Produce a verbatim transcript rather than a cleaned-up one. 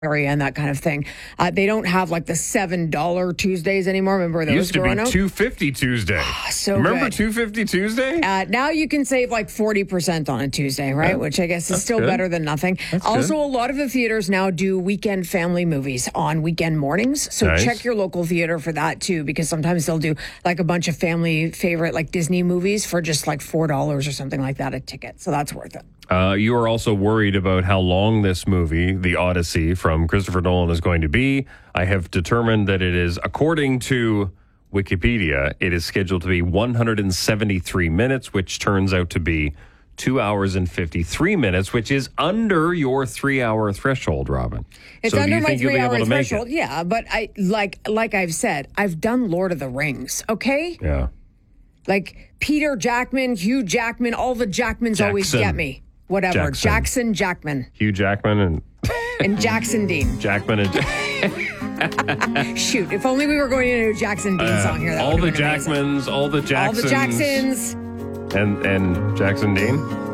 area and that kind of thing. Uh, they don't have like the seven dollar Tuesdays anymore. Remember those? It used to growing be up? two fifty Tuesday. So Remember good. two fifty Tuesday? Uh, now you can save like forty percent on a Tuesday, right? Yeah, Which I guess is that's still good. better than nothing. That's Also, good. a lot of the theaters now do weekend family movies on weekend mornings. So Nice. check your local theater for that too, because sometimes they'll do like a bunch of family favorite like Disney movies for just like four dollars or something like that a ticket. So that's worth it. Uh, you are also worried about how long this movie, The Odyssey from Christopher Nolan, is going to be. I have determined that it is, according to Wikipedia, it is scheduled to be one hundred seventy-three minutes, which turns out to be two hours and fifty-three minutes, which is under your three-hour threshold, Robin. It's so do under you my think you'll be able three-hour to make threshold. it? Yeah, but I like like I've said, I've done Lord of the Rings. Okay, Yeah. like Peter Jackman, Hugh Jackman, all the Jackmans always Jackson. get me. Whatever, Jackson. Jackson Jackman Hugh Jackman and and Jackson Dean. Jackman and Shoot, if only we were going to do a Jackson Dean uh, song here. That all would the have been amazing. Jackmans, all the All Jacksons, the Jacksons. and and Jackson Dean.